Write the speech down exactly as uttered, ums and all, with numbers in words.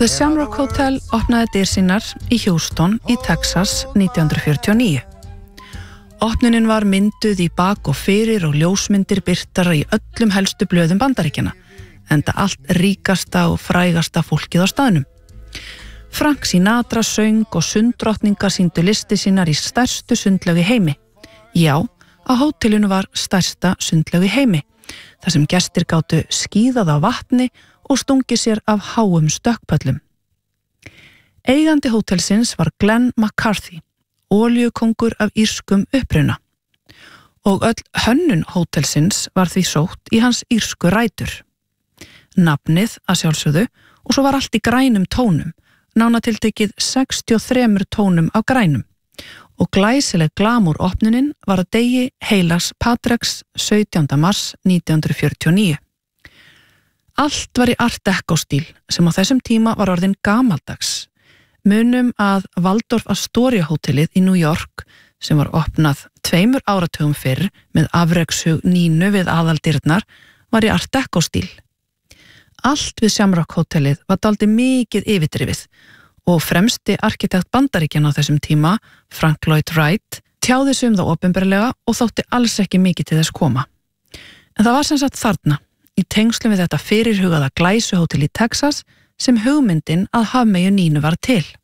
The Shamrock Hotel opnaði dyr sínar í Houston í Texas nítján hundruð fjörutíu og níu. Opnunin var mynduð í bak og fyrir og ljósmyndir birtar í öllum helstu blöðum Bandaríkjanna, enda allt ríkasta og frægasta fólkið á staðnum. Frank Sinatra söng og sunddrottningar sýndu listi sínar í stærstu sundlaug í heimi. Já, á hótelinu var stærsta sundlaug í heimi, þar sem gestir gátu skíðað á vatni og stungi sér af háum stökkpöllum. Eigandi hótelsins var Glenn McCarthy, olíukóngur af írskum uppruna. Og öll hönnun hótelsins var því sótt í hans írsku rætur. Nafnið að sjálfsögðu og svo var allt í grænum tónum, nánatiltekið sextíu og þremur tónum af grænum. Og glæsileg glamúr opnunin var að degi heilags Patreks sautjánda mars nítján hundruð fjörutíu og níu. Allt var í Art Deco stíl sem á þessum tíma var orðin gamaldags. Munum að Waldorf Astoria hótelið í New York sem var opnað tveimur áratugum fyrr með afrekshug Nínu við aðaldyrnar var í Art Deco stíl. Allt við Shamrock hótelið var dálítið mikið yfirdrifið og fremsti arkitekt Bandaríkjanna á þessum tíma, Frank Lloyd Wright, tjáði sig um það opinberlega og þótti alls ekki mikið til þess koma. En það var sem sagt þarna, í tengslum við þetta fyrirhugaða glæsuhótel í Texas sem hugmyndin að hafmeyju Nínu var til.